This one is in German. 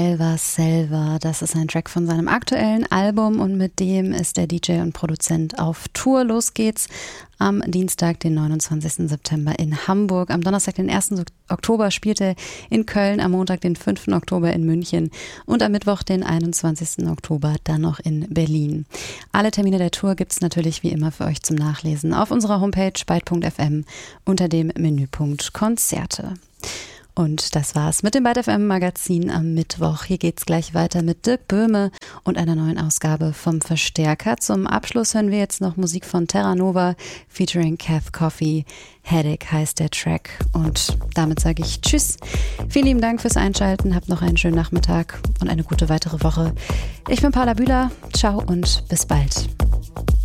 Selva, das ist ein Track von seinem aktuellen Album und mit dem ist der DJ und Produzent auf Tour. Los geht's am Dienstag, den 29. September in Hamburg. Am Donnerstag, den 1. Oktober spielt er in Köln, am Montag, den 5. Oktober in München und am Mittwoch, den 21. Oktober, dann noch in Berlin. Alle Termine der Tour gibt's natürlich wie immer für euch zum Nachlesen auf unserer Homepage byte.fm unter dem Menüpunkt Konzerte. Und das war's mit dem Byte FM Magazin am Mittwoch. Hier geht's gleich weiter mit Dirk Böhme und einer neuen Ausgabe vom Verstärker. Zum Abschluss hören wir jetzt noch Musik von Terra Nova featuring Cath Coffee. Headache heißt der Track. Und damit sage ich Tschüss. Vielen lieben Dank fürs Einschalten. Habt noch einen schönen Nachmittag und eine gute weitere Woche. Ich bin Paula Bühler. Ciao und bis bald.